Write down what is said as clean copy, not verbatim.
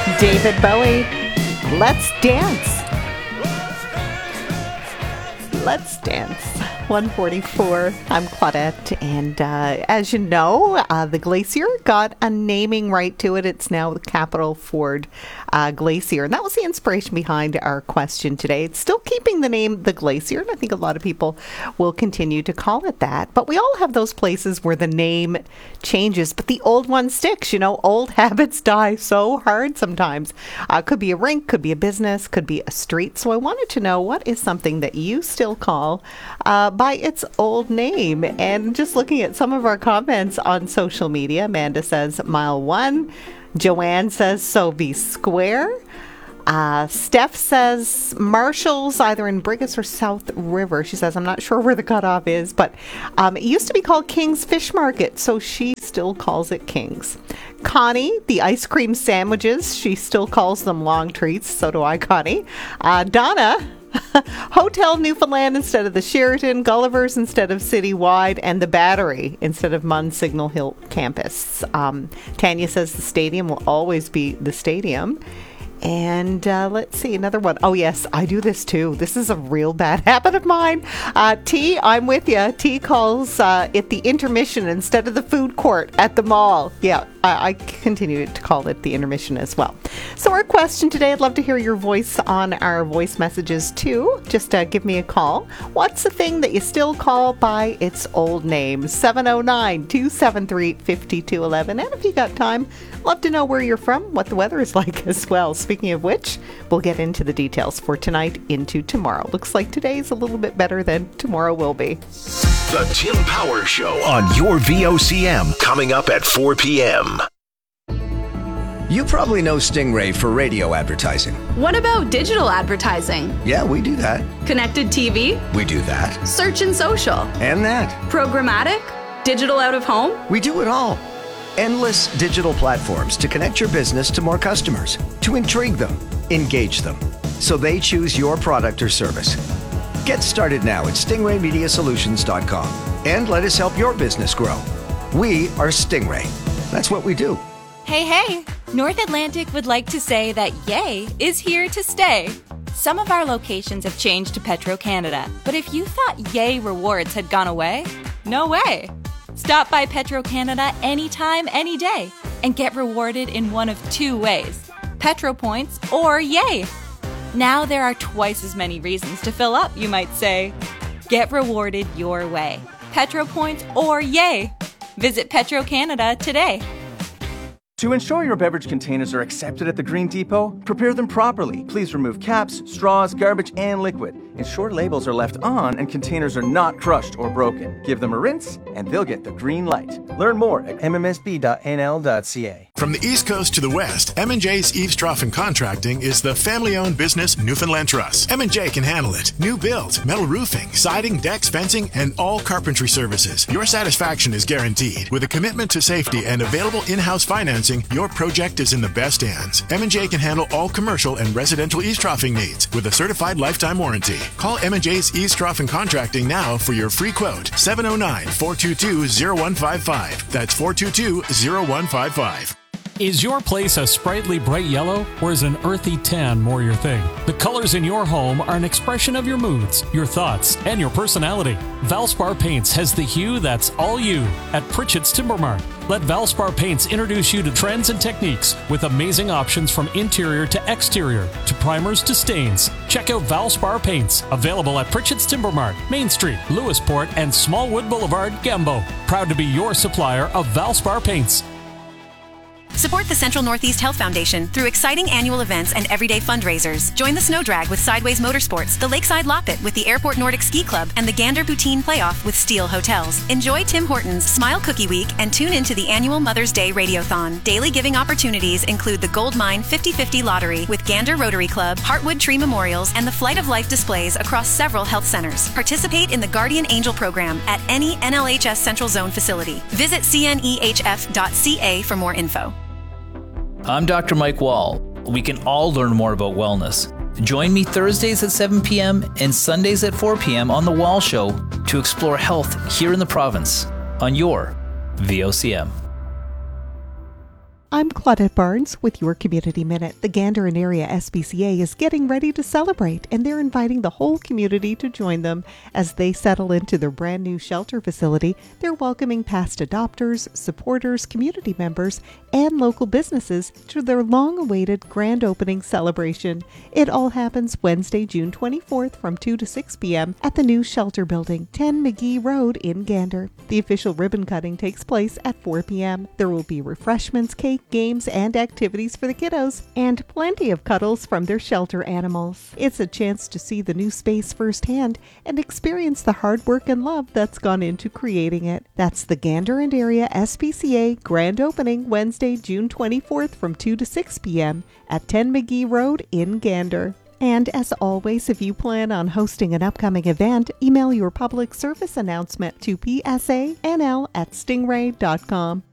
David Bowie, Let's Dance. Let's Dance. 1:44. I'm Claudette, and as you know, the glacier got a naming right to it. It's now the Capital Ford Glacier, and that was the inspiration behind our question today. It's still keeping the name the Glacier, and I think a lot of people will continue to call it that. But we all have those places where the name changes, but the old one sticks. You know, old habits die so hard sometimes. Could be a rink, could be a business, could be a street. So I wanted to know, what is something that you still call by its old name? And just looking at some of our comments on social media, Amanda says Mile 1. Joanne says Sobey Square. Steph says Marshall's, either in Brigus or South River. She says, I'm not sure where the cutoff is, but it used to be called King's Fish Market, so she still calls it King's. Connie, the ice cream sandwiches, she still calls them Long Treats. So do I, Connie. Donna, Hotel Newfoundland instead of the Sheraton, Gulliver's instead of Citywide, and the Battery instead of Munn Signal Hill Campus. Tanya says the stadium will always be the stadium. And let's see, another one. Oh, yes, I do this too. This is a real bad habit of mine. T, I'm with you. T calls it the intermission instead of the food court at the mall. Yeah, I continue to call it the intermission as well. So our question today, I'd love to hear your voice on our voice messages too. Just give me a call. What's the thing that you still call by its old name? 709-273-5211. And if you got time, love to know where you're from, what the weather is like as well. Speaking of which, we'll get into the details for tonight into tomorrow. Looks like today's a little bit better than tomorrow will be. The Tim Power Show on your VOCM, coming up at 4 p.m. You probably know Stingray for radio advertising. What about digital advertising? Yeah, we do that. Connected TV? We do that. Search and social? And that. Programmatic? Digital out of home? We do it all. Endless digital platforms to connect your business to more customers, to intrigue them, engage them, so they choose your product or service. Get started now at stingraymediasolutions.com and let us help your business grow. We are Stingray. That's what we do. Hey, North Atlantic would like to say that Yay is here to stay. Some of our locations have changed to Petro-Canada, but if you thought Yay rewards had gone away, no way. Stop by Petro-Canada anytime, any day, and get rewarded in one of two ways: Petro Points or Yay. Now there are twice as many reasons to fill up, you might say. Get rewarded your way. Petro Points or Yay. Visit Petro-Canada today. To ensure your beverage containers are accepted at the Green Depot, prepare them properly. Please remove caps, straws, garbage, and liquid. Ensure labels are left on and containers are not crushed or broken. Give them a rinse and they'll get the green light. Learn more at mmsb.nl.ca. From the East Coast to the West, M&J's Eaves Trough and Contracting is the family-owned business Newfoundland Trust. M&J can handle it. New builds, metal roofing, siding, decks, fencing, and all carpentry services. Your satisfaction is guaranteed. With a commitment to safety and available in-house financing, your project is in the best hands. M&J can handle all commercial and residential eaves troughing needs with a certified lifetime warranty. Call M&J's Eaves Trough and Contracting now for your free quote. 709-422-0155. That's 422-0155. Is your place a sprightly bright yellow, or is an earthy tan more your thing? The colors in your home are an expression of your moods, your thoughts, and your personality. Valspar Paints has the hue that's all you at Pritchett's Timber Mart. Let Valspar Paints introduce you to trends and techniques with amazing options from interior to exterior, to primers to stains. Check out Valspar Paints, available at Pritchett's Timber Mart, Main Street, Lewisport, and Smallwood Boulevard, Gambo. Proud to be your supplier of Valspar Paints. Support the Central Northeast Health Foundation through exciting annual events and everyday fundraisers. Join the Snow Drag with Sideways Motorsports, the Lakeside Loppet with the Airport Nordic Ski Club, and the Gander Poutine Playoff with Steel Hotels. Enjoy Tim Hortons Smile Cookie Week and tune into the annual Mother's Day Radiothon. Daily giving opportunities include the Gold Mine 50/50 Lottery with Gander Rotary Club, Heartwood Tree Memorials, and the Flight of Life displays across several health centers. Participate in the Guardian Angel program at any NLHS Central Zone facility. Visit cnehf.ca for more info. I'm Dr. Mike Wall. We can all learn more about wellness. Join me Thursdays at 7 p.m. and Sundays at 4 p.m. on The Wall Show to explore health here in the province on your VOCM. I'm Claudette Barnes with your Community Minute. The Gander and Area SPCA is getting ready to celebrate, and they're inviting the whole community to join them as they settle into their brand new shelter facility. They're welcoming past adopters, supporters, community members, and local businesses to their long-awaited grand opening celebration. It all happens Wednesday, June 24th from 2 to 6 p.m. at the new shelter building, 10 McGee Road in Gander. The official ribbon cutting takes place at 4 p.m. There will be refreshments, cake, games, and activities for the kiddos, and plenty of cuddles from their shelter animals. It's a chance to see the new space firsthand and experience the hard work and love that's gone into creating it. That's the Gander and Area SPCA grand opening Wednesday, June 24th from 2 to 6 p.m. at 10 McGee Road in Gander. And as always, if you plan on hosting an upcoming event, email your public service announcement to psanl@stingray.com.